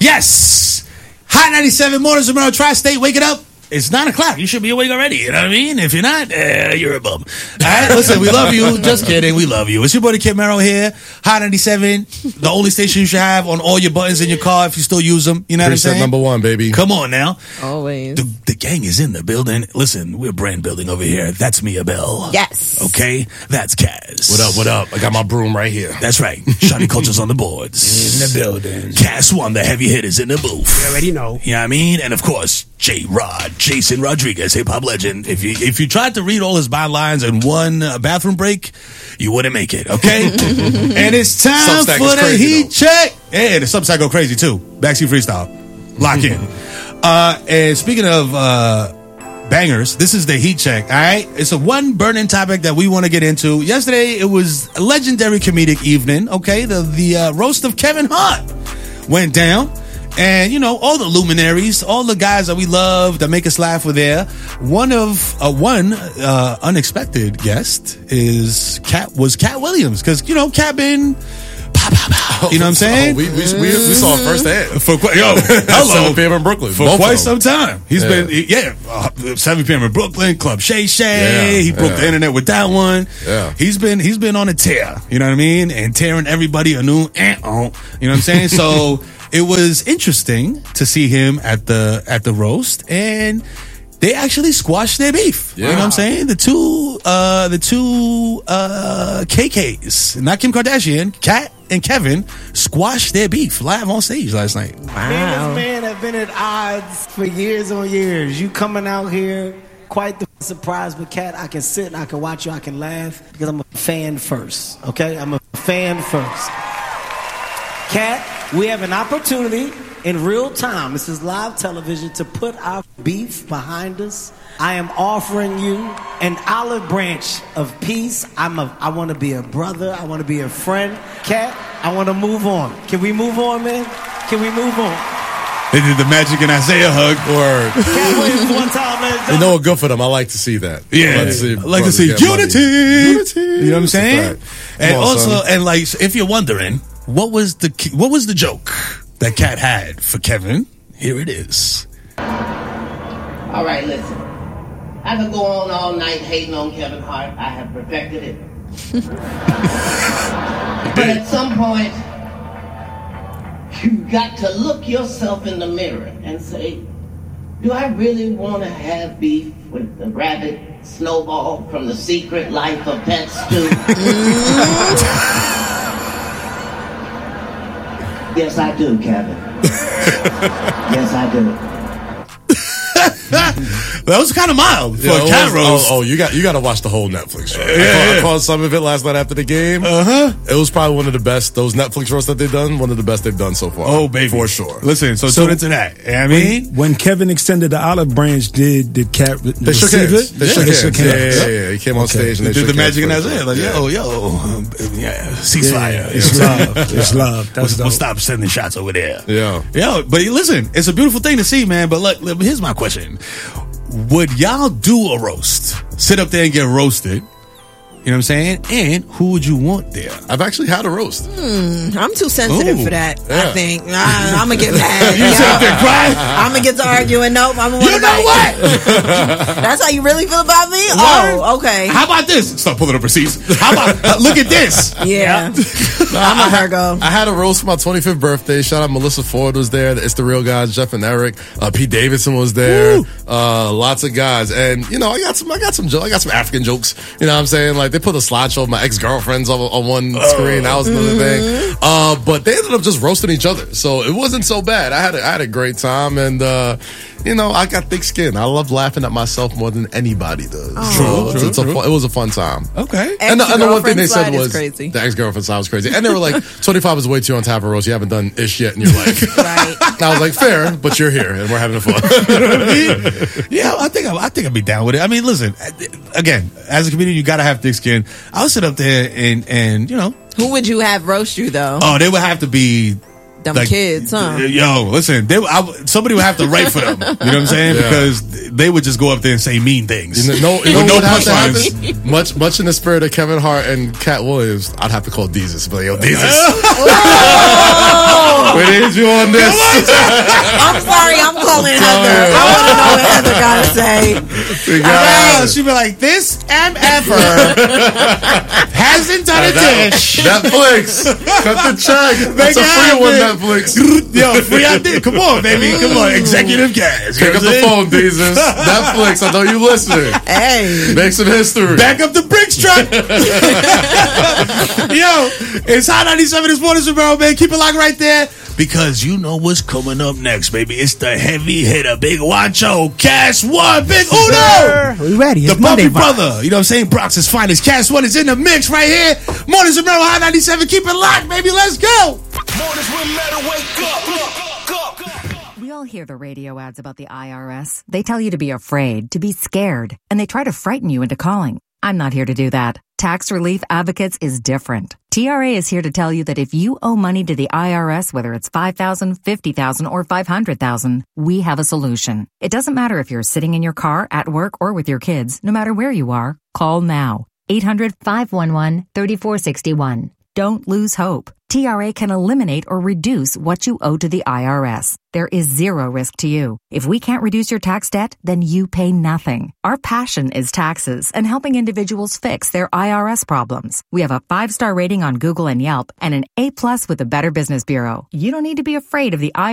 Yes! Hot 97 Mornings of Monroe Tri-State. Wake it up. It's 9 o'clock. You should be awake already. You know what I mean? If you're not, you're a bum. All right, listen, we love you. Just kidding. We love you. It's your boy, Kid Mero here. Hot 97, the only station you should have on all your buttons in your car if you still use them. You know what I'm saying? Number one, baby. Come on now. Always. The gang is in the building. Listen, we're brand building over here. That's Mia Bell. Yes. Okay? That's Kaz. What up, what up? I got my broom right here. That's right. Shiny Culture's on the boards. In the building. Cass One, the heavy hitters in the booth. You already know. You know what I mean? And of course, J-Rod, Jason Rodriguez, hip-hop legend. If you tried to read all his bylines in one bathroom break, you wouldn't make it, okay? And it's time Substack for the crazy, heat check. Yeah, the Substack go crazy too. Backseat freestyle. Lock in. And speaking of bangers, this is the heat check, all right? It's a one burning topic that we want to get into. Yesterday, it was a legendary comedic evening, okay? The roast of Kevin Hart went down. And, you know, all the luminaries, all the guys that we love that make us laugh were there. One unexpected guest was Cat Williams. Because, you know, Cat been... You know what I'm saying? We saw it firsthand. For hello. 7 p.m. in Brooklyn. For quite some time. He's been, 7 p.m. in Brooklyn, Club Shay Shay. Yeah, he broke the internet with that one. Yeah. He's been on a tear. You know what I mean? And tearing everybody a new, you know what I'm saying? So it was interesting to see him at the roast, and they actually squashed their beef. Yeah. You know what I'm saying? The two KKs, not Kim Kardashian, Kat and Kevin, squashed their beef live on stage last night. Me and this man have been at odds for years on years. You coming out here, quite the surprise. But Kat, I can sit and I can watch you, I can laugh, because I'm a fan first, okay? I'm a fan first. Kat, we have an opportunity in real time, this is live television, to put our beef behind us. I am offering you an olive branch of peace. I want to be a brother. I want to be a friend. Kat, I want to move on. Can we move on, man? Can we move on? They did the Magic and Isaiah hug. Word. Cat Williams one time, man. You know what? Good for them. I like to see that. Yeah, I like to see unity. You know what I'm saying? And also, and like, if you're wondering, what was the joke that Kat had for Kevin? Here it is. All right, listen. I could go on all night hating on Kevin Hart. I have perfected it. But at some point, you got to look yourself in the mirror and say, do I really want to have beef with the rabbit Snowball from The Secret Life of Pets 2? Yes, I do, Kevin. Yes, I do. That was kind of mild for a cat roast. You got to watch the whole Netflix show. I caught some of it last night after the game. It was probably one of the best. Those Netflix roasts that they've done, one of the best they've done so far. Oh, baby, for sure. Listen, so tune into that. You know what I mean, when Kevin extended the olive branch, did Kat they shook receive hands? it? They shook hands. Yeah. He came on stage and they did shook the Magic and hands Isaiah. Like, ceasefire. It's love. It's love. We'll stop sending shots over there. Yeah. But listen, it's a beautiful thing to see, man. But look, here's my question. Would y'all do a roast? Sit up there and get roasted? You know what I'm saying? And who would you want there? I've actually had a roast. I'm too sensitive for that. Yeah. I think I'm gonna get mad. You sit up there and cry? I'm gonna get to arguing. Nope. I'm gonna. You know what? That's how you really feel about me? Word. Oh, okay. How about this? Start pulling up receipts. How about look at this? Yeah. I'm a Virgo. I had a roast for my 25th birthday. Shout out Melissa Ford was there. It's the Real Guys, Jeff and Eric. Pete Davidson was there. Lots of guys, and you know I got some African jokes. You know what I'm saying? Like they put a slideshow of my ex-girlfriends on one screen. That was another thing. But they ended up just roasting each other, so it wasn't so bad. I had a great time, and you know I got thick skin. I love laughing at myself more than anybody does. True. It was a fun time. Okay. And the one thing they said was crazy. the ex-girlfriend side was crazy. And they were like, 25 is way too on top of roast. You haven't done ish yet. And you're like, Right. And I was like, fair, but you're here and we're having fun. You know what I mean? Yeah, I think I'd be down with it. I mean, listen, again, as a comedian, you gotta have thick skin. I'll sit up there and you know. Who would you have roast you though? Oh, they would have to be Them Like, kids, huh? Yo, listen, somebody would have to write for them. You know what I'm saying? Yeah. Because they would just go up there and say mean things. You know With no what has to punchlines. happen? Much in the spirit of Kevin Hart and Cat Williams, I'd have to call Deezus. But yo, Deezus. We need you on this. I'm sorry, I'm calling Heather. I want to know what Heather got to say. She'd be like, this MFer hasn't done a dish. Netflix. Cut the check. That's a free one, Netflix. Yo, free idea. Come on, baby. Come on. Executive gas. Pick up the phone, Deezus. Netflix, I know you listening. Hey. Make some history. Back up the bricks truck. Yo, it's Hot 97 this morning, Sombrero, man. Keep it locked right there because you know what's coming up next, baby. It's the heavy hitter, Big Wancho, Cash One, Big Uno. We ready. It's The Monday Bumpy vibes. brother. You know what I'm saying? Bronx's finest. Cash One is in the mix right here. Morning, Sombrero, Hot 97. Keep it locked, baby. Let's go. Mornings with Metal, wake up. We all hear the radio ads about the IRS. They tell you to be afraid, to be scared, and they try to frighten you into calling. I'm not here to do that. Tax Relief Advocates is different. TRA is here to tell you that if you owe money to the IRS, whether it's $5,000, $50,000, or $500,000, we have a solution. It doesn't matter if you're sitting in your car, at work, or with your kids. No matter where you are, call now. 800-511-3461. Don't lose hope. TRA can eliminate or reduce what you owe to the IRS. There is zero risk to you. If we can't reduce your tax debt, then you pay nothing. Our passion is taxes and helping individuals fix their IRS problems. We have a 5-star rating on Google and Yelp and an A+ with the Better Business Bureau. You don't need to be afraid of the IRS.